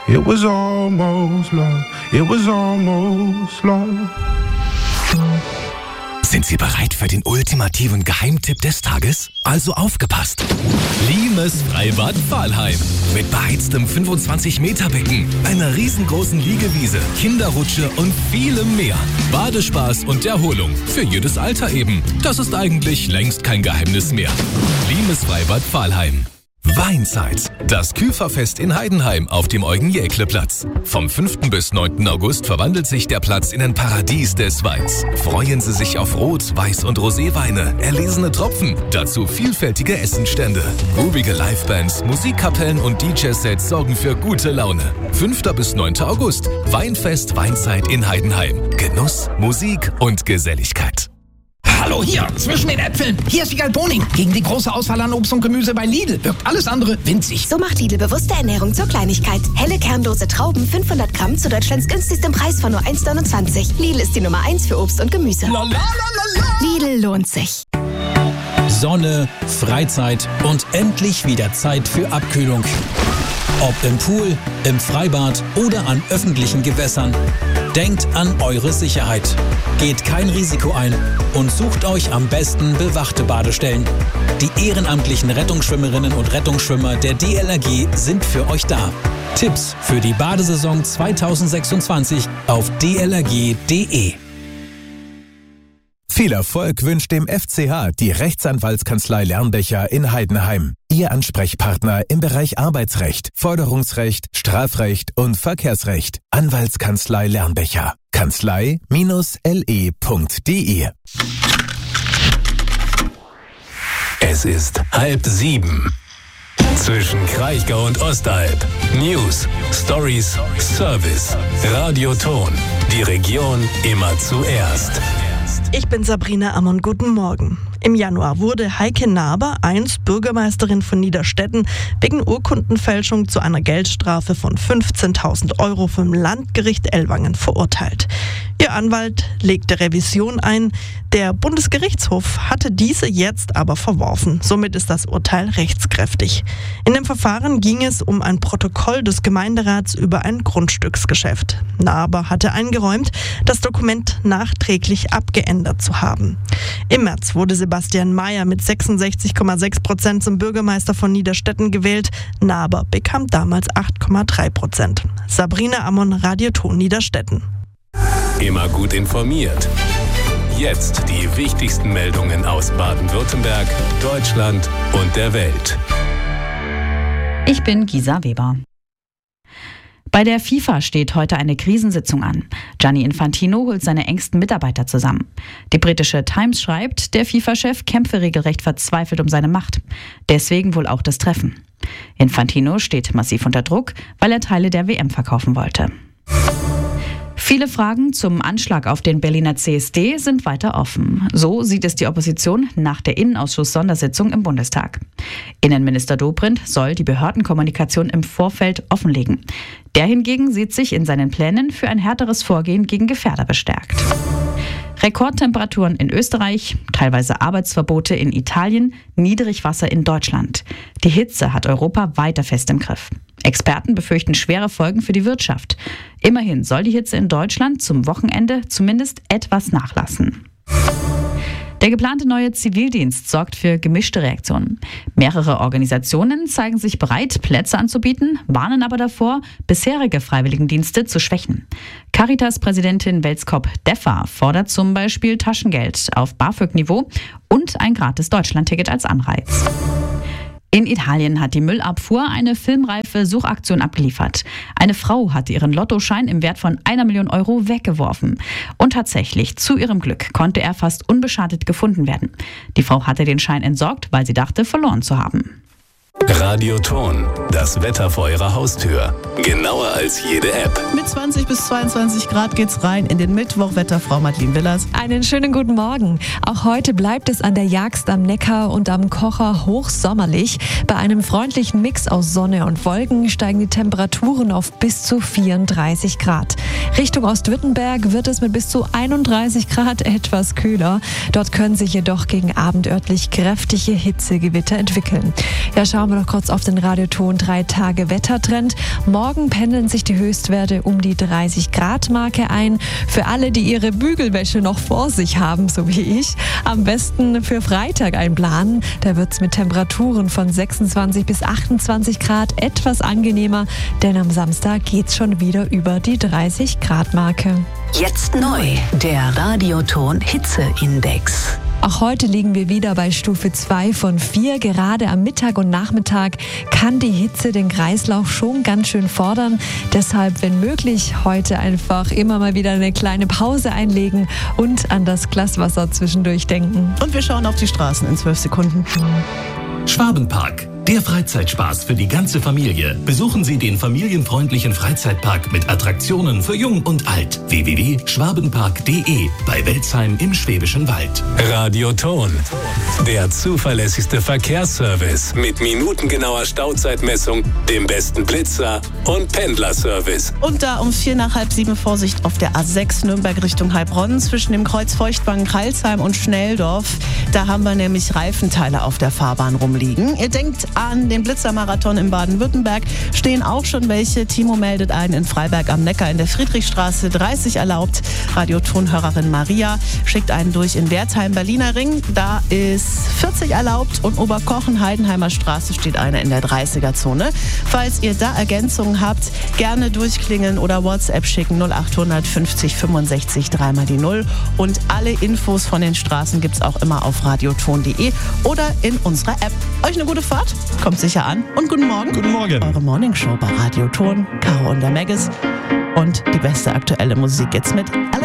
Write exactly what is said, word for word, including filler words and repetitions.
It was almost love. It was almost love. Sind Sie bereit für den ultimativen Geheimtipp des Tages? Also aufgepasst! Limes Freibad Pfahlheim. Mit beheiztem fünfundzwanzig Meter Becken, einer riesengroßen Liegewiese, Kinderrutsche und vielem mehr. Badespaß und Erholung. Für jedes Alter eben. Das ist eigentlich längst kein Geheimnis mehr. Limes Freibad Pfahlheim. Weinzeit. Das Küferfest in Heidenheim auf dem Eugen-Jäckle-Platz. Vom fünften bis neunten August verwandelt sich der Platz in ein Paradies des Weins. Freuen Sie sich auf Rot-, Weiß- und Roséweine, erlesene Tropfen, dazu vielfältige Essenstände. Groovige Livebands, Musikkapellen und D J-Sets sorgen für gute Laune. fünften bis neunten August. Weinfest Weinzeit in Heidenheim. Genuss, Musik und Geselligkeit. Hallo hier, zwischen den Äpfeln. Hier ist Wiegald Boning. Gegen die große Auswahl an Obst und Gemüse bei Lidl wirkt alles andere winzig. So macht Lidl bewusste Ernährung zur Kleinigkeit. Helle kernlose Trauben, fünfhundert Gramm zu Deutschlands günstigstem Preis von nur eins neunundzwanzig. Lidl ist die Nummer eins für Obst und Gemüse. Lalalala. Lidl lohnt sich. Sonne, Freizeit und endlich wieder Zeit für Abkühlung. Ob im Pool, im Freibad oder an öffentlichen Gewässern. Denkt an eure Sicherheit. Geht kein Risiko ein und sucht euch am besten bewachte Badestellen. Die ehrenamtlichen Rettungsschwimmerinnen und Rettungsschwimmer der D L R G sind für euch da. Tipps für die Badesaison zweitausendsechsundzwanzig auf d l r g punkt d e. Viel Erfolg wünscht dem F C H die Rechtsanwaltskanzlei Lernbecher in Heidenheim. Ihr Ansprechpartner im Bereich Arbeitsrecht, Forderungsrecht, Strafrecht und Verkehrsrecht. Anwaltskanzlei Lernbecher. Kanzlei L E punkt d e. Es ist halb sieben. Zwischen Kraichgau und Ostalb. News, Stories, Service. Radioton. Die Region immer zuerst. Ich bin Sabrina Ammon, guten Morgen. Im Januar wurde Heike Naber, einst Bürgermeisterin von Niederstetten, wegen Urkundenfälschung zu einer Geldstrafe von fünfzehntausend Euro vom Landgericht Ellwangen verurteilt. Ihr Anwalt legte Revision ein. Der Bundesgerichtshof hatte diese jetzt aber verworfen. Somit ist das Urteil rechtskräftig. In dem Verfahren ging es um ein Protokoll des Gemeinderats über ein Grundstücksgeschäft. Naber hatte eingeräumt, das Dokument nachträglich abgeändert zu haben. Im März wurde Sebastian Mayer mit sechsundsechzig Komma sechs Prozent zum Bürgermeister von Niederstetten gewählt. Naber bekam damals acht Komma drei Prozent. Sabrina Ammon, Radioton Niederstetten. Immer gut informiert. Jetzt die wichtigsten Meldungen aus Baden-Württemberg, Deutschland und der Welt. Ich bin Gisa Weber. Bei der FIFA steht heute eine Krisensitzung an. Gianni Infantino holt seine engsten Mitarbeiter zusammen. Die britische Times schreibt, der FIFA-Chef kämpfe regelrecht verzweifelt um seine Macht. Deswegen wohl auch das Treffen. Infantino steht massiv unter Druck, weil er Teile der W M verkaufen wollte. Viele Fragen zum Anschlag auf den Berliner C S D sind weiter offen. So sieht es die Opposition nach der Innenausschuss-Sondersitzung im Bundestag. Innenminister Dobrindt soll die Behördenkommunikation im Vorfeld offenlegen. Der hingegen sieht sich in seinen Plänen für ein härteres Vorgehen gegen Gefährder bestärkt. Rekordtemperaturen in Österreich, teilweise Arbeitsverbote in Italien, Niedrigwasser in Deutschland. Die Hitze hat Europa weiter fest im Griff. Experten befürchten schwere Folgen für die Wirtschaft. Immerhin soll die Hitze in Deutschland zum Wochenende zumindest etwas nachlassen. Der geplante neue Zivildienst sorgt für gemischte Reaktionen. Mehrere Organisationen zeigen sich bereit, Plätze anzubieten, warnen aber davor, bisherige Freiwilligendienste zu schwächen. Caritas-Präsidentin Welskop-Deffer fordert zum Beispiel Taschengeld auf BAföG-Niveau und ein gratis Deutschland-Ticket als Anreiz. In Italien hat die Müllabfuhr eine filmreife Suchaktion abgeliefert. Eine Frau hatte ihren Lottoschein im Wert von einer Million Euro weggeworfen. Und tatsächlich, zu ihrem Glück, konnte er fast unbeschadet gefunden werden. Die Frau hatte den Schein entsorgt, weil sie dachte, verloren zu haben. Radioton, das Wetter vor Ihrer Haustür. Genauer als jede App. Mit zwanzig bis zweiundzwanzig Grad geht's rein in den Mittwochwetter, Frau Madeleine Willers. Einen schönen guten Morgen. Auch heute bleibt es an der Jagst am Neckar und am Kocher hochsommerlich. Bei einem freundlichen Mix aus Sonne und Wolken steigen die Temperaturen auf bis zu vierunddreißig Grad. Richtung Ostwürttemberg wird es mit bis zu einunddreißig Grad etwas kühler. Dort können sich jedoch gegen Abend örtlich kräftige Hitzegewitter entwickeln. Ja, schauen Schauen wir noch kurz auf den Radioton drei Tage Wettertrend. Morgen pendeln sich die Höchstwerte um die dreißig Grad Marke ein. Für alle, die ihre Bügelwäsche noch vor sich haben, so wie ich, am besten für Freitag einplanen. Da wird es mit Temperaturen von sechsundzwanzig bis achtundzwanzig Grad etwas angenehmer, denn am Samstag geht es schon wieder über die dreißig Grad Marke. Jetzt neu, der Radioton Hitzeindex. Auch heute liegen wir wieder bei Stufe zwei von vier. Gerade am Mittag und Nachmittag kann die Hitze den Kreislauf schon ganz schön fordern. Deshalb, wenn möglich, heute einfach immer mal wieder eine kleine Pause einlegen und an das Glas Wasser zwischendurch denken. Und wir schauen auf die Straßen in zwölf Sekunden. Schwabenpark, der Freizeitspaß für die ganze Familie. Besuchen Sie den familienfreundlichen Freizeitpark mit Attraktionen für Jung und Alt. w w w punkt schwabenpark punkt d e bei Welzheim im Schwäbischen Wald. Radioton, der zuverlässigste Verkehrsservice mit minutengenauer Stauzeitmessung, dem besten Blitzer und Pendlerservice. Und da um vier nach halb sieben Vorsicht auf der A sechs Nürnberg Richtung Heilbronn zwischen dem Kreuz Feuchtwangen, Kreilsheim und Schnelldorf. Da haben wir nämlich Reifenteile auf der Fahrbahn rumliegen. Ihr denkt an den Blitzermarathon in Baden-Württemberg, stehen auch schon welche. Timo meldet einen in Freiberg am Neckar in der Friedrichstraße, dreißig erlaubt. Radiotonhörerin Maria schickt einen durch in Wertheim, Berliner Ring, da ist vierzig erlaubt. Und Oberkochen, Heidenheimer Straße steht einer in der dreißiger-Zone. Falls ihr da Ergänzungen habt, gerne durchklingeln oder WhatsApp schicken null achthundert fünfzig fünfundsechzig dreimal die null. Und alle Infos von den Straßen gibt's auch immer auf radioton punkt de oder in unserer App. Euch eine gute Fahrt, kommt sicher an und guten Morgen. Guten Morgen. Eure Morningshow bei Radioton, Caro und der Maggis. Und die beste aktuelle Musik jetzt mit Alex